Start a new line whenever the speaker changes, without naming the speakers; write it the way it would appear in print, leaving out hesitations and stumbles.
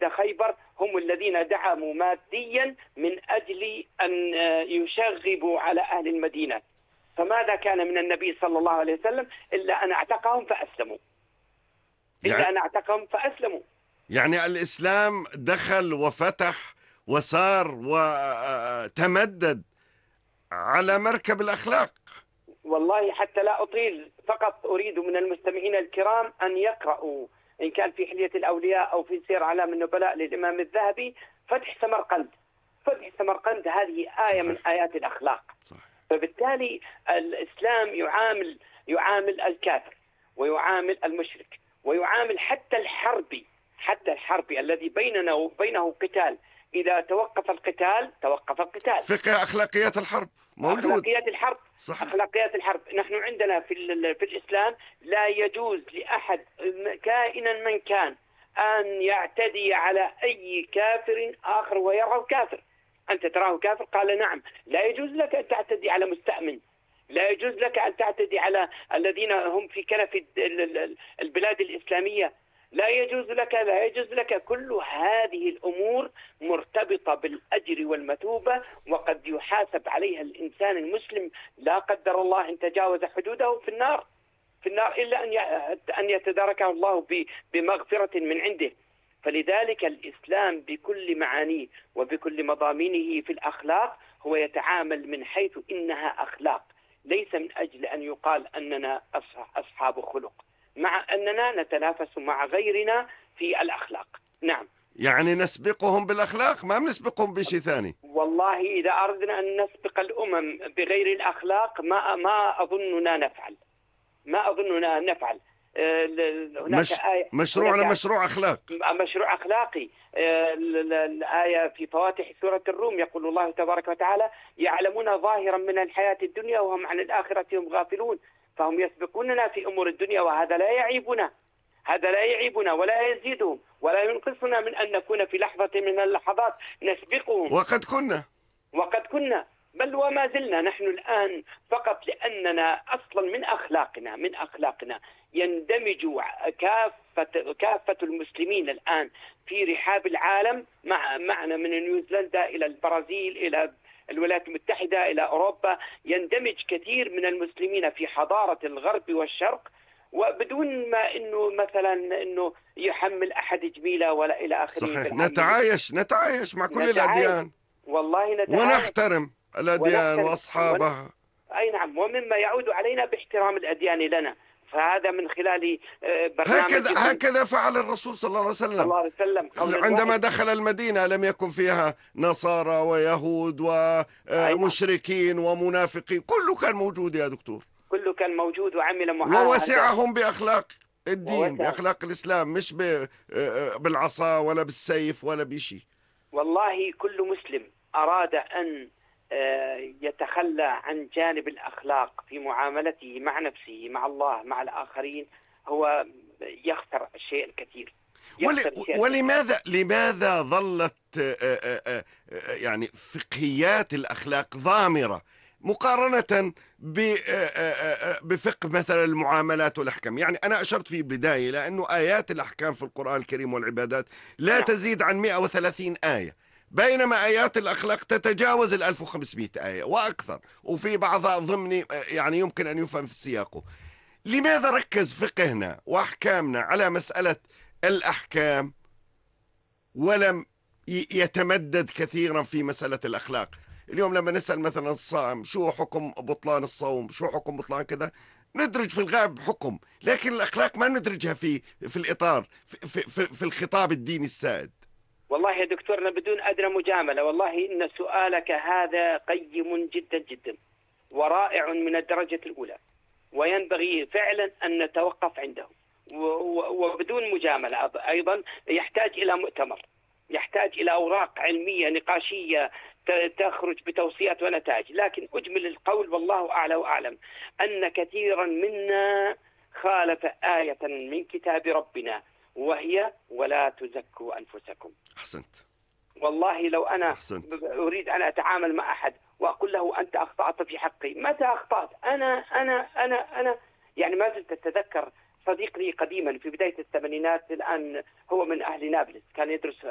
يهود خيبر هم الذين دعموا ماديا من أجل أن يشغبوا على أهل المدينة. فماذا كان من النبي صلى الله عليه وسلم إلا أن اعتقهم فأسلموا،
يعني الإسلام دخل وفتح وسار وتمدد على مركب الأخلاق.
والله حتى لا أطيل، فقط أريد من المستمعين الكرام أن يقرأوا إن كان في حلية الأولياء أو في سير أعلام النبلاء للإمام الذهبي فتح سمرقند هذه آية من آيات الأخلاق. فبالتالي الإسلام يعامل الكافر ويعامل المشرك ويعامل حتى الحربي الذي بيننا وبينه قتال. إذا توقف القتال
فقه أخلاقيات الحرب موجود.
أخلاقيات الحرب. نحن عندنا في الإسلام لا يجوز لأحد كائنا من كان أن يعتدي على أي كافر آخر ويراه كافر. أنت تراه كافر؟ قال نعم. لا يجوز لك أن تعتدي على مستأمن، لا يجوز لك أن تعتدي على الذين هم في كنف البلاد الإسلامية، لا يجوز لك. كل هذه الأمور مرتبطة بالأجر والمثوبة، وقد يحاسب عليها الإنسان المسلم لا قدر الله إن تجاوز حدوده في النار إلا أن يتداركه الله بمغفرة من عنده. فلذلك الإسلام بكل معانيه وبكل مضامينه في الأخلاق هو يتعامل من حيث إنها أخلاق، ليس من أجل أن يقال أننا أصحاب خلق، مع أننا نتنافس مع غيرنا في الأخلاق. نعم،
يعني نسبقهم بالأخلاق، ما نسبقهم بشيء ثاني.
والله إذا أردنا أن نسبق الأمم بغير الأخلاق ما أظننا نفعل. هناك آية
مشروعنا مشروع أخلاقي.
الآية في فواتح سورة الروم يقول الله تبارك وتعالى: يعلمون ظاهرا من الحياة الدنيا وهم عن الآخرة هم غافلون. فهم يسبقوننا في أمور الدنيا، وهذا لا يعيبنا ولا يزيدهم ولا ينقصنا من أن نكون في لحظة من اللحظات نسبقهم.
وقد كنا
بل وما زلنا نحن الآن، فقط لأننا أصلا من أخلاقنا يندمج كافة المسلمين الآن في رحاب العالم معنا، من نيوزيلندا إلى البرازيل إلى الولايات المتحدة إلى أوروبا. يندمج كثير من المسلمين في حضارة الغرب والشرق، وبدون ما إنه يحمل أحد جميلة ولا إلى آخره.
صحيح. نتعايش مع كل الأديان،
والله
ونحترم الأديان وأصحابها.
أي نعم، ومما يعود علينا باحترام الأديان لنا. فهذا من خلال برنامج
هكذا فعل الرسول صلى الله عليه وسلم. عندما دخل المدينة لم يكن فيها نصارى ويهود ومشركين ومنافقين، كله كان موجود يا دكتور،
كله كان موجود وعمل معاهدة،
ووسعهم بأخلاق الدين، بأخلاق الإسلام، مش بالعصا ولا بالسيف ولا بشيء.
والله كل مسلم أراد أن يتخلى عن جانب الأخلاق في معاملته مع نفسه، مع الله، مع الآخرين، هو يخسر الشيء الكثير.
لماذا ظلت يعني فقهيات الأخلاق ضامرة مقارنة بفقه مثلا المعاملات والأحكام؟ يعني أنا أشرت في البداية لأنه آيات الأحكام في القرآن الكريم والعبادات لا تزيد عن 130 آية، بينما آيات الأخلاق تتجاوز 1500 آية وأكثر، وفي بعضها ضمني يعني يمكن أن يفهم في سياقه. لماذا ركز فقهنا وأحكامنا على مسألة الأحكام ولم يتمدد كثيرا في مسألة الأخلاق؟ اليوم لما نسأل مثلا الصائم شو حكم بطلان الصوم، شو حكم بطلان كذا، ندرج في الغالب حكم، لكن الأخلاق ما ندرجها في الإطار في الخطاب الديني السائد.
والله يا دكتورنا بدون أدنى مجاملة، والله إن سؤالك هذا قيم جدا جدا ورائع من الدرجة الأولى، وينبغي فعلا أن نتوقف عنده. وبدون مجاملة أيضا يحتاج إلى مؤتمر، يحتاج إلى أوراق علمية نقاشية تخرج بتوصيات ونتائج. لكن أجمل القول والله أعلى وأعلم أن كثيرا منا خالف آية من كتاب ربنا، وهي: ولا تزكوا أنفسكم.
أحسنت.
والله لو أنا أريد أن أتعامل مع أحد وأقول له أنت أخطأت في حقي، متى أخطأت؟ أنا يعني ما زلت أتذكر صديق لي قديما في بداية الثمانينات، الآن هو من أهل نابلس، كان يدرس